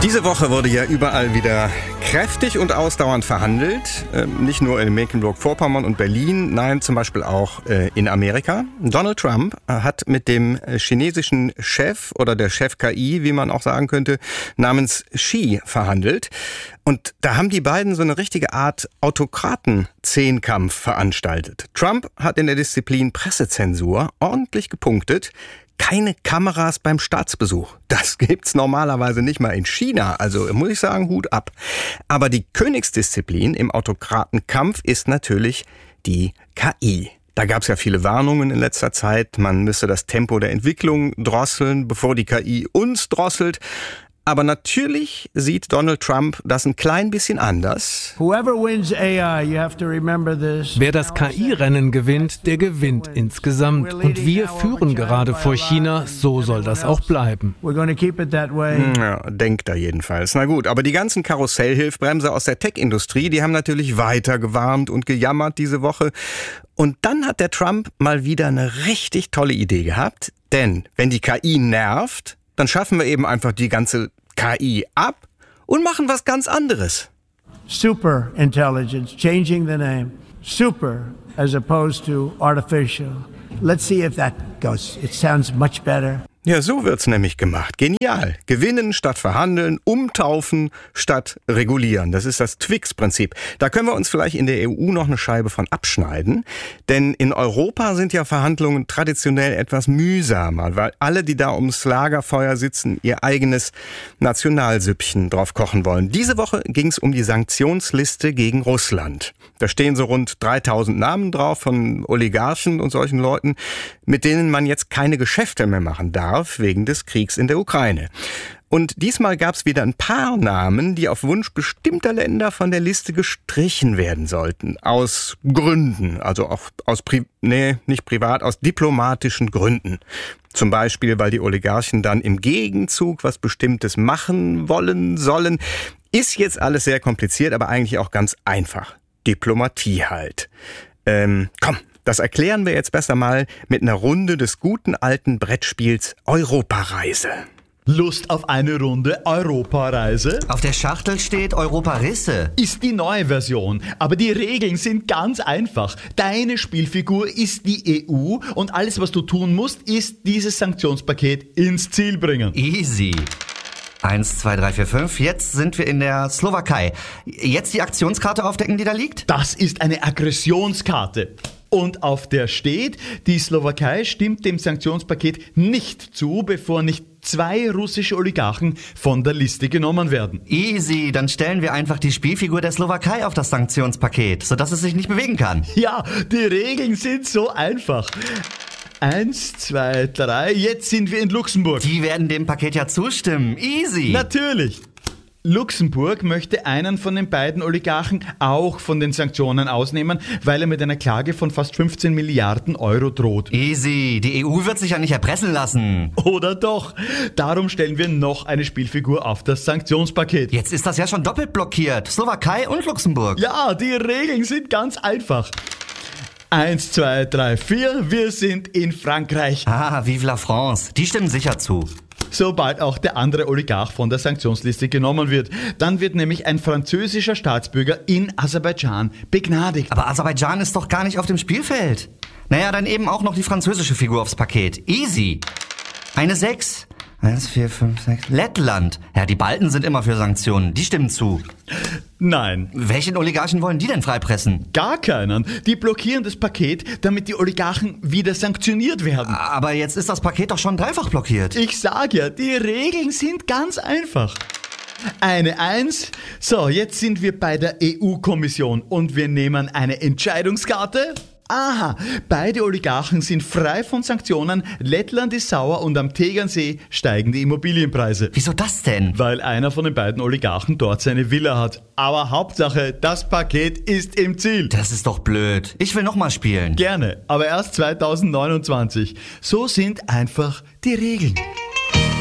Diese Woche wurde ja überall wieder kräftig und ausdauernd verhandelt. Nicht nur in Mecklenburg-Vorpommern und Berlin, nein, zum Beispiel auch in Amerika. Donald Trump hat mit dem chinesischen Chef oder der Chef KI, wie man auch sagen könnte, namens Xi verhandelt. Und da haben die beiden so eine richtige Art Autokraten-Zehnkampf veranstaltet. Trump hat in der Disziplin Pressezensur ordentlich gepunktet. Keine Kameras beim Staatsbesuch. Das gibt's normalerweise nicht mal in China. Also muss ich sagen, Hut ab. Aber die Königsdisziplin im Autokratenkampf ist natürlich die KI. Da gab's ja viele Warnungen in letzter Zeit. Man müsse das Tempo der Entwicklung drosseln, bevor die KI uns drosselt. Aber natürlich sieht Donald Trump das ein klein bisschen anders. Wer das KI-Rennen gewinnt, der gewinnt insgesamt. Und wir führen gerade vor China, so soll das auch bleiben. Ja, denkt er jedenfalls. Na gut, aber die ganzen Karussellhilfbremse aus der Tech-Industrie, die haben natürlich weiter gewarnt und gejammert diese Woche. Und dann hat der Trump mal wieder eine richtig tolle Idee gehabt. Denn wenn die KI nervt, dann schaffen wir eben einfach die ganze KI ab und machen was ganz anderes. Super Intelligence, changing the name. Super as opposed to artificial. Let's see if that goes. It sounds much better. Ja, so wird's nämlich gemacht. Genial. Gewinnen statt verhandeln, umtaufen statt regulieren. Das ist das Twix-Prinzip. Da können wir uns vielleicht in der EU noch eine Scheibe von abschneiden. Denn in Europa sind ja Verhandlungen traditionell etwas mühsamer, weil alle, die da ums Lagerfeuer sitzen, ihr eigenes Nationalsüppchen drauf kochen wollen. Diese Woche ging's um die Sanktionsliste gegen Russland. Da stehen so rund 3000 Namen drauf von Oligarchen und solchen Leuten, mit denen man jetzt keine Geschäfte mehr machen darf, wegen des Kriegs in der Ukraine. Und diesmal gab es wieder ein paar Namen, die auf Wunsch bestimmter Länder von der Liste gestrichen werden sollten. Aus Gründen, also auch aus aus diplomatischen Gründen. Zum Beispiel, weil die Oligarchen dann im Gegenzug was Bestimmtes machen wollen, sollen. Ist jetzt alles sehr kompliziert, aber eigentlich auch ganz einfach. Diplomatie halt. Komm. Das erklären wir jetzt besser mal mit einer Runde des guten alten Brettspiels Europareise. Lust auf eine Runde Europareise? Auf der Schachtel steht Europarisse. Ist die neue Version, aber die Regeln sind ganz einfach. Deine Spielfigur ist die EU und alles, was du tun musst, ist dieses Sanktionspaket ins Ziel bringen. Easy. 1, 2, 3, 4, 5. Jetzt sind wir in der Slowakei. Jetzt die Aktionskarte aufdecken, die da liegt? Das ist eine Aggressionskarte. Und auf der steht, die Slowakei stimmt dem Sanktionspaket nicht zu, bevor nicht 2 russische Oligarchen von der Liste genommen werden. Easy, dann stellen wir einfach die Spielfigur der Slowakei auf das Sanktionspaket, sodass es sich nicht bewegen kann. Ja, die Regeln sind so einfach. 1, 2, 3, jetzt sind wir in Luxemburg. Die werden dem Paket ja zustimmen. Easy. Natürlich. Luxemburg möchte einen von den beiden Oligarchen auch von den Sanktionen ausnehmen, weil er mit einer Klage von fast 15 Milliarden Euro droht. Easy, die EU wird sich ja nicht erpressen lassen. Oder doch? Darum stellen wir noch eine Spielfigur auf das Sanktionspaket. Jetzt ist das ja schon doppelt blockiert. Slowakei und Luxemburg. Ja, die Regeln sind ganz einfach. 1, 2, 3, 4, wir sind in Frankreich. Ah, vive la France. Die stimmen sicher zu. Sobald auch der andere Oligarch von der Sanktionsliste genommen wird. Dann wird nämlich ein französischer Staatsbürger in Aserbaidschan begnadigt. Aber Aserbaidschan ist doch gar nicht auf dem Spielfeld. Naja, dann eben auch noch die französische Figur aufs Paket. Easy. Eine 6. 1, 4, 5, 6. Lettland. Ja, die Balten sind immer für Sanktionen. Die stimmen zu. Nein. Welchen Oligarchen wollen die denn freipressen? Gar keinen. Die blockieren das Paket, damit die Oligarchen wieder sanktioniert werden. Aber jetzt ist das Paket doch schon dreifach blockiert. Ich sag ja, die Regeln sind ganz einfach. Eine 1. So, jetzt sind wir bei der EU-Kommission und wir nehmen eine Entscheidungskarte. Aha, beide Oligarchen sind frei von Sanktionen, Lettland ist sauer und am Tegernsee steigen die Immobilienpreise. Wieso das denn? Weil einer von den beiden Oligarchen dort seine Villa hat. Aber Hauptsache, das Paket ist im Ziel. Das ist doch blöd. Ich will nochmal spielen. Gerne, aber erst 2029. So sind einfach die Regeln.